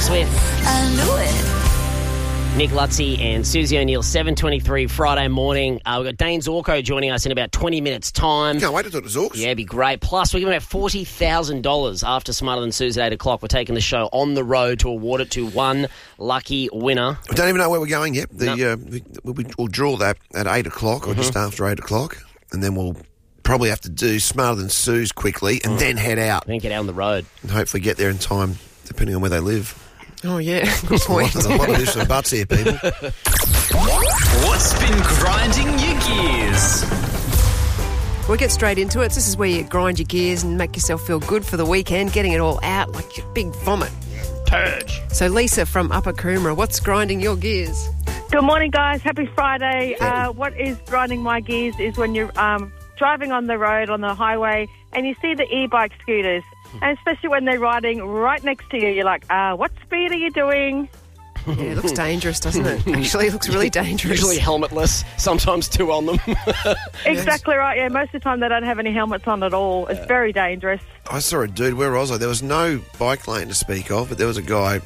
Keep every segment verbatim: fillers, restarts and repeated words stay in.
Swift. I knew it. Nick Lutzy and Susie O'Neill, seven twenty-three Friday morning. Uh, we've got Dane Zorko joining us in about twenty minutes' time. Can't wait to talk to Zorks. Yeah, it'd be great. Plus, we're giving out forty thousand dollars after Smarter Than Suze at eight o'clock. We're taking the show on the road to award it to one lucky winner. I don't even know where we're going yet. The, No. uh, we, we'll, we'll draw that at eight o'clock or Mm-hmm. just after eight o'clock, and then we'll probably have to do Smarter Than Suze quickly and then head out Then get out on the road. and hopefully get there in time, depending on where they live. Oh, yeah. Good point. A lot of ifs and buts here, people. What's been grinding your gears? We'll get straight into it. This is where you grind your gears and make yourself feel good for the weekend, getting it all out like your big vomit. Purge. So, Lisa from Upper Coomera, what's grinding your gears? Good morning, guys. Happy Friday. Uh, what is grinding my gears is when you're um, driving on the road, on the highway, and you see the e-bike scooters, and especially when they're riding right next to you, you're like, uh, what speed are you doing? Yeah, it looks dangerous, doesn't it? Actually, it looks really dangerous. Usually helmetless, sometimes two on them. Exactly right, yeah. Most of the time they don't have any helmets on at all. It's very dangerous. I saw a dude, where was I? There was no bike lane to speak of, but there was a guy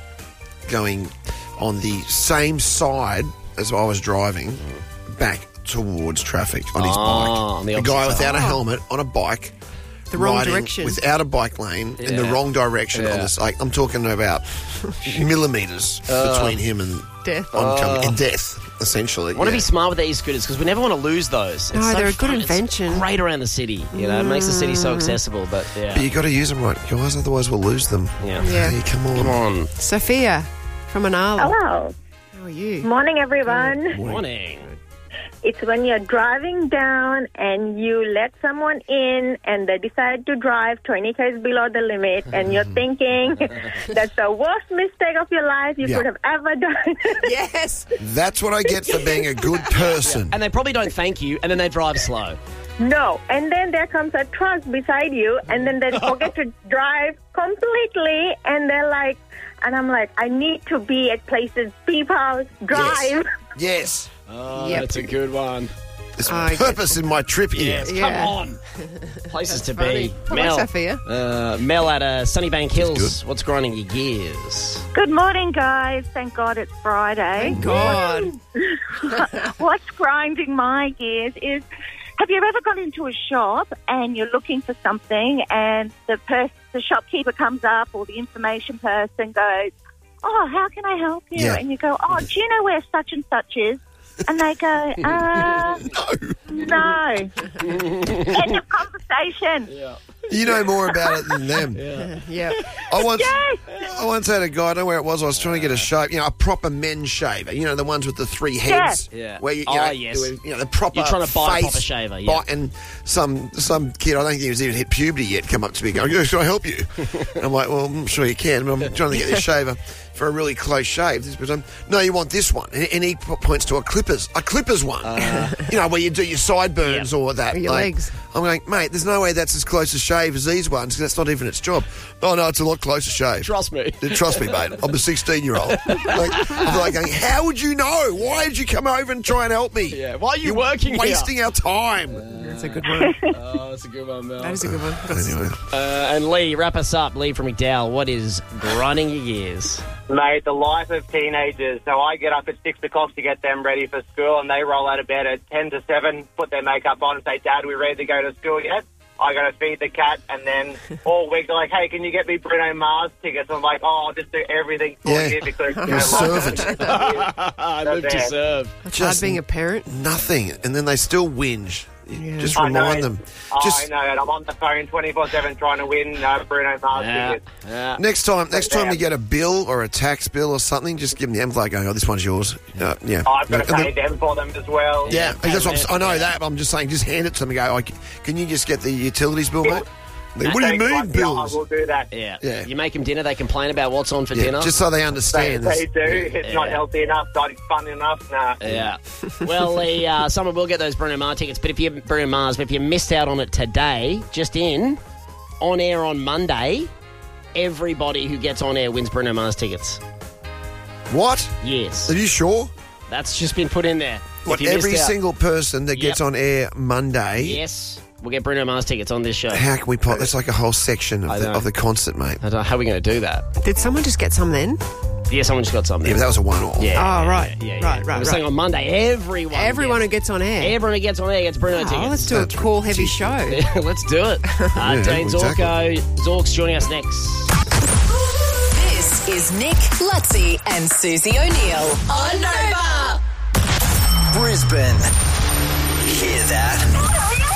going on the same side as I was driving back towards traffic on his Oh, bike. on the a guy opposite without a side. helmet on a bike. The wrong riding direction. Without a bike lane in the Yeah. wrong direction on Yeah. this. Like, I'm talking about millimetres between him and Death. oncoming and death, essentially. want to yeah. be smart with these scooters because we never want to lose those. No, It's so they're a good fun. It's invention. great around the city. You know, it makes the city so accessible. But yeah, But you got to use them right, guys, otherwise we'll lose them. yeah. Yeah. Hey, come on. Come on. Sophia from Anala. Hello. How are you? Morning, everyone. Morning. It's when you're driving down and you let someone in and they decide to drive twenty k's below the limit and you're thinking that's the worst mistake of your life you Yeah. could have ever done. Yes. That's what I get for being a good person. And they probably don't thank you, and then they drive slow. No. And then there comes a truck beside you and then they forget to drive completely and they're like, and I'm like, I need to be at places people drive. Yes. Oh, Yep. that's a good one. There's I get purpose in my trip here. Yes, Yeah. come on. Places to Funny. be. Hello, Mel. Sophia. Uh, Mel at uh, Sunnybank Hills. good. What's grinding your gears? Good morning, guys. Thank God it's Friday. Thank God. What's grinding my gears is, have you ever gone into a shop and you're looking for something and the pers- the shopkeeper comes up or the information person goes, oh, how can I help you? Yeah. And you go, oh, do you know where such and such is? And they go, uh, no. End of conversation. You know more about it than them. Yeah. I once, Yes. I once had a guy, I don't know where it was, I was trying to get a shave, you know, a proper men's shaver. You know, the ones with the three heads. Yeah. Where you, you Oh, know, yes. doing, you know, the proper You're trying to buy a face proper shaver, yeah. bite- And some some kid, I don't think he was even hit puberty yet, come up to me going, should I help you? And I'm like, well, I'm sure you can, but I'm trying to get this shaver for a really close shave. This person, no, you want this one. And, and he points to a Clippers, a Clippers one. You know, where you do your sideburns or that. Or your like, legs. I'm going, mate, there's no way that's as close a shave as these ones, because that's not even its job. Oh, no, it's a lot closer shave. Trust me. Trust me, mate. I'm a sixteen-year-old. Like, I'm like going, how would you know? Why did you come over and try and help me? Yeah, why are you You're working here? wasting our time. That's a good one. Oh, that's a good one, Mel. That is a good one. Anyway, Uh, and Lee, wrap us up. Lee from McDowell, what is grinding your gears? Mate, the life of teenagers. So I get up at six o'clock to get them ready for school, and they roll out of bed at ten to seven, put their makeup on, and say, "Dad, we ready to go to school yet?" I got to feed the cat, and then all week they're like, "Hey, can you get me Bruno Mars tickets?" I'm like, "Oh, I'll just do everything for Yeah. you because you You're know, a servant. I live to bad. serve. It's hard being a parent. Nothing. And then they still whinge. You Yeah. Just I know. remind them. Oh, Just I know, and I'm on the phone twenty-four seven trying to win uh, Bruno Mars Yeah. tickets. Yeah. next time, next time Yeah. you get a bill or a tax bill or something, just give them the envelope going, oh, this one's yours. Uh, yeah. I've got to And pay then- them for them as well. Yeah, that's what I'm, Yeah. I know that, but I'm just saying, just hand it to them and go, oh, can you just get the utilities bill, mate? They, what do you Thanks, mean, like, yeah, bills? I will do that. Yeah. Yeah. You make them dinner, they complain about what's on for Yeah, dinner. just so they They, understand. they There's- do. It's not Yeah. healthy enough, not fun enough. Nah. Yeah. Well, Lee, uh, someone will get those Bruno Mars tickets, but if you Bruno Mars, but if you missed out on it today, just in, on air on Monday, everybody who gets on air wins Bruno Mars tickets. What? Yes. Are you sure? That's just been put in there. What, If you missed every out- single person that gets Yep. on air Monday Yes. we'll get Bruno Mars tickets on this show. How can we pop? That's like a whole section I of, the, know. of the concert, mate. I don't know how are we going to do that. Did someone just get some then? Yeah, someone just got something. Yeah, but that was a one-off. Yeah. Oh, right. Yeah, yeah, Right, yeah. right, I was right. saying on Monday, everyone Everyone who gets, gets on air. everyone who gets on air gets Bruno Oh, tickets. let's do a That's call heavy ridiculous. show. Let's do it. Uh, Yeah, Dane exactly. Zorko. Zork's joining us next. This is Nick, Lutzi, and Susie O'Neill on Nova. Brisbane. Hear that?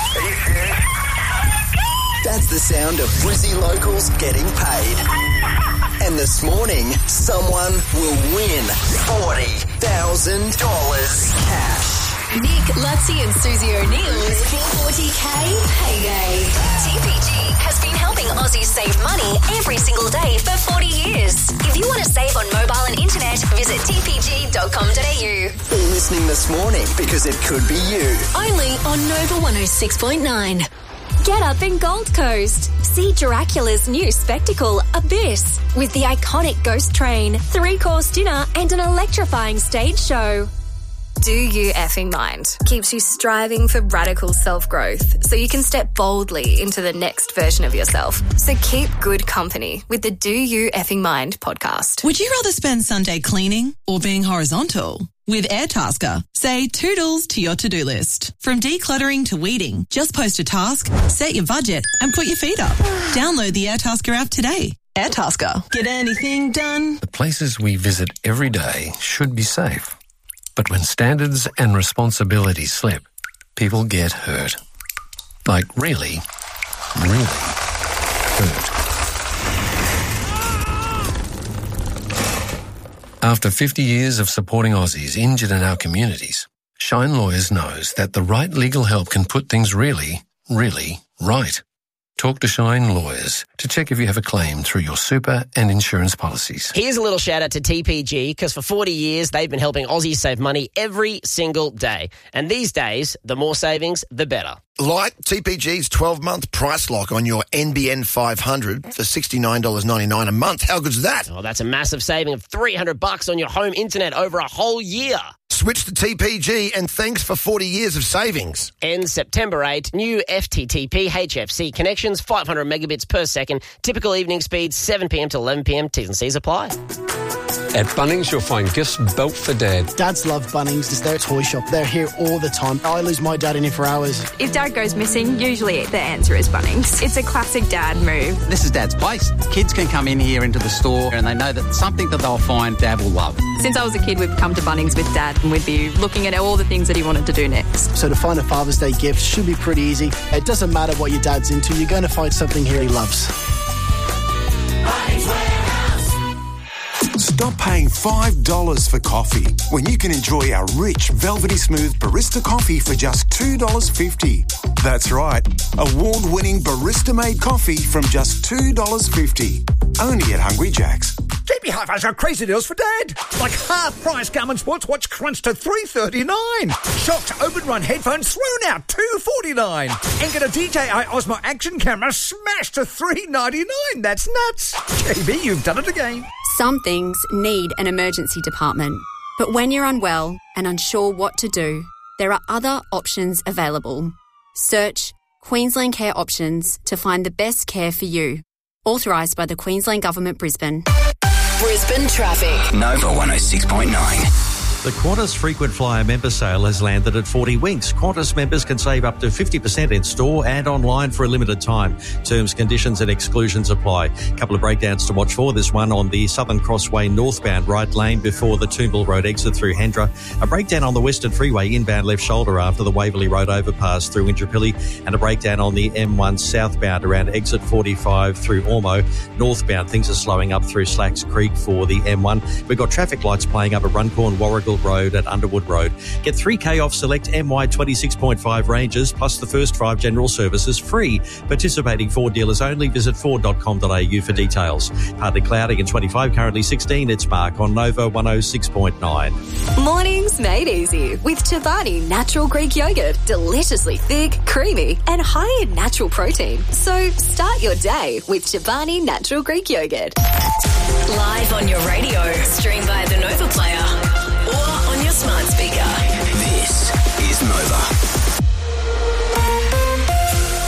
That's the sound of Brizzy locals getting paid. And this morning, someone will win forty thousand dollars cash. Nick, Lutzi, and Susie O'Neill's forty K payday. T P G has been helping Aussies save money every single day for forty years. If you want to save on mobile and internet, visit t p g dot com dot a u. Be listening this morning because it could be you. Only on Nova one oh six point nine. Get up in Gold Coast. See Dracula's new spectacle, Abyss, with the iconic ghost train, three-course dinner, and an electrifying stage show. Do You Effing Mind keeps you striving for radical self-growth so you can step boldly into the next version of yourself. So keep good company with the Do You Effing Mind podcast. Would you rather spend Sunday cleaning or being horizontal? With Airtasker, say toodles to your to-do list. From decluttering to weeding, just post a task, set your budget, and put your feet up. Download the Airtasker app today. Airtasker. Get anything done? The places we visit every day should be safe. But when standards and responsibilities slip, people get hurt. Like really, really hurt. After fifty years of supporting Aussies injured in our communities, Shine Lawyers knows that the right legal help can put things really, really right. Talk to Shine Lawyers to check if you have a claim through your super and insurance policies. Here's a little shout out to T P G because for forty years they've been helping Aussies save money every single day. And these days, the more savings, the better. Like T P G's twelve-month price lock on your N B N five hundred for sixty-nine dollars ninety-nine a month. How good's that? Oh, that's a massive saving of three hundred bucks on your home internet over a whole year. Switch to T P G and thanks for forty years of savings. Ends September eighth. New F T T P H F C connections, five hundred megabits per second. Typical evening speeds, seven p.m. to eleven p.m. T's and C's apply. At Bunnings, you'll find gifts built for Dad. Dads love Bunnings. It's their toy shop. They're here all the time. I lose my dad in here for hours. If Dad goes missing, usually the answer is Bunnings. It's a classic Dad move. This is Dad's place. Kids can come in here into the store and they know that something that they'll find Dad will love. Since I was a kid, we'd come to Bunnings with Dad and we'd be looking at all the things that he wanted to do next. So to find a Father's Day gift should be pretty easy. It doesn't matter what your dad's into. You're going to find something here he loves. Bunnings Warehouse. Stop paying five dollars for coffee when you can enjoy our rich, velvety smooth barista coffee for just two dollars fifty. That's right, award-winning barista-made coffee from just two dollars fifty. Only at Hungry Jack's. J B Hi-Fi's got crazy deals for Dad. Like half-price Garmin Sports Watch crunched to three thirty-nine. Shocked Open Run headphones thrown out two forty-nine. And get a D J I Osmo action camera smashed to three ninety-nine. That's nuts. J B, you've done it again. Some things need an emergency department. But when you're unwell and unsure what to do, there are other options available. Search Queensland Care Options to find the best care for you. Authorised by the Queensland Government, Brisbane. Brisbane traffic. Nova one oh six point nine. The Qantas Frequent Flyer member sale has landed at forty winks. Qantas members can save up to fifty percent in store and online for a limited time. Terms, conditions and exclusions apply. A couple of breakdowns to watch for. This one on the Southern Crossway northbound right lane before the Toombul Road exit through Hendra. A breakdown on the Western Freeway inbound left shoulder after the Waverley Road overpass through Indooroopilly. And a breakdown on the M one southbound around exit forty-five through Ormo. Northbound, things are slowing up through Slacks Creek for the M one. We've got traffic lights playing up at Runcorn, Warrigal Road at Underwood Road. Get three K off select M Y twenty-six point five ranges plus the first five general services free. Participating Ford dealers only. Visit ford dot com dot a u for details. Partly cloudy and twenty-five, currently sixteen. It's Mark on Nova one oh six point nine. Mornings made easy with Chobani Natural Greek Yogurt. Deliciously thick, creamy and high in natural protein. So start your day with Chobani Natural Greek Yogurt. Live on your radio. Stream via the Nova Player. Or on your smart speaker. This is Nova.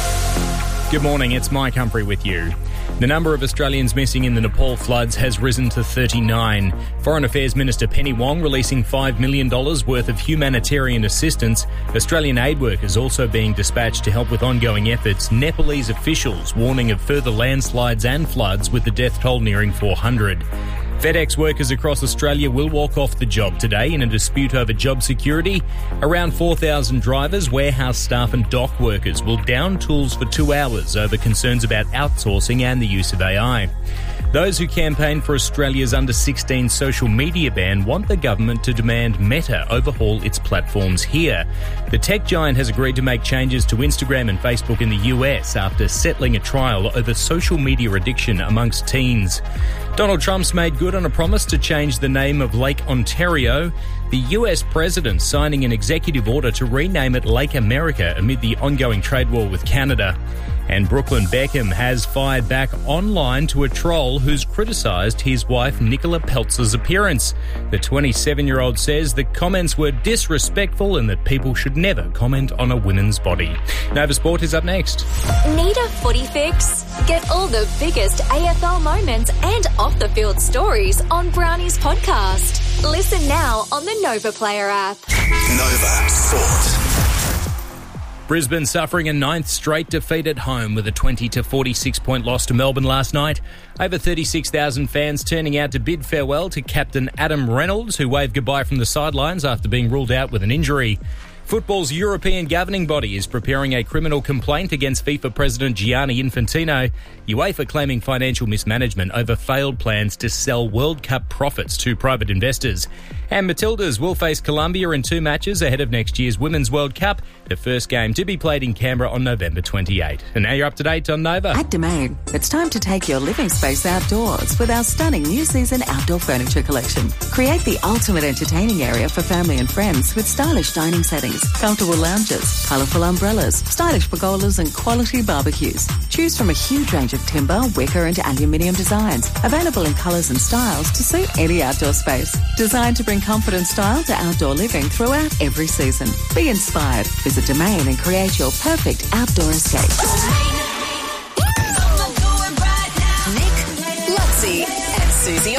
Good morning, it's Mike Humphrey with you. The number of Australians missing in the Nepal floods has risen to thirty-nine. Foreign Affairs Minister Penny Wong releasing five million dollars worth of humanitarian assistance. Australian aid workers also being dispatched to help with ongoing efforts. Nepalese officials warning of further landslides and floods, with the death toll nearing four hundred. FedEx workers across Australia will walk off the job today in a dispute over job security. Around four thousand drivers, warehouse staff and dock workers will down tools for two hours over concerns about outsourcing and the use of A I. Those who campaign for Australia's under sixteen social media ban want the government to demand Meta overhaul its platforms here. The tech giant has agreed to make changes to Instagram and Facebook in the U S after settling a trial over social media addiction amongst teens. Donald Trump's made good on a promise to change the name of Lake Ontario. The U S president signing an executive order to rename it Lake America amid the ongoing trade war with Canada. And Brooklyn Beckham has fired back online to a troll who's criticised his wife Nicola Peltz's appearance. The twenty-seven-year-old says the comments were disrespectful and that people should never comment on a woman's body. Nova Sport is up next. Need a footy fix? Get all the biggest A F L moments and off-the-field stories on Brownie's podcast. Listen now on the Nova Player app. Nova Sport. Brisbane suffering a ninth straight defeat at home with a twenty to forty-six point loss to Melbourne last night. Over thirty-six thousand fans turning out to bid farewell to captain Adam Reynolds, who waved goodbye from the sidelines after being ruled out with an injury. Football's European governing body is preparing a criminal complaint against FIFA President Gianni Infantino. UEFA claiming financial mismanagement over failed plans to sell World Cup profits to private investors. And Matildas will face Colombia in two matches ahead of next year's Women's World Cup, the first game to be played in Canberra on November twenty-eighth. And now you're up to date on Nova. At Domain, it's time to take your living space outdoors with our stunning new season outdoor furniture collection. Create the ultimate entertaining area for family and friends with stylish dining settings, comfortable lounges, colourful umbrellas, stylish pergolas and quality barbecues. Choose from a huge range of timber, wicker and aluminium designs, available in colours and styles to suit any outdoor space. Designed to bring comfort and style to outdoor living throughout every season. Be inspired. Visit Domain and create your perfect outdoor escape. Nick, Lutzi and Susie